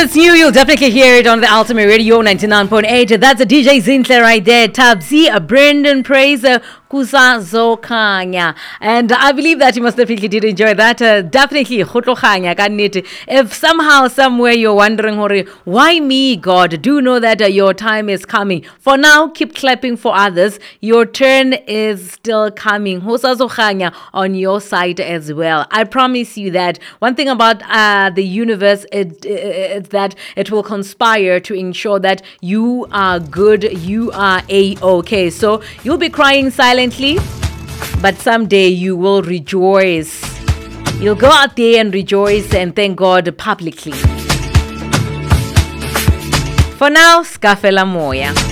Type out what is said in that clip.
it's new, you'll definitely hear it on the Ultimate Radio 99.8. That's a DJ Zinhle right there. Tabzi, a Brendan Praise, Kusazokhanya. And I believe that you most definitely did enjoy that. Definitely, if somehow, somewhere you're wondering, why me, God? Do know that your time is coming. For now, keep clapping for others. Your turn is still coming. Kusazokhanya on your side as well. I promise you that. One thing about the universe is that it will conspire to ensure that you are good, you are A-OK. So you'll be crying silently, but someday you will rejoice. You'll go out there and rejoice and thank God publicly. For now, Skafela Moya.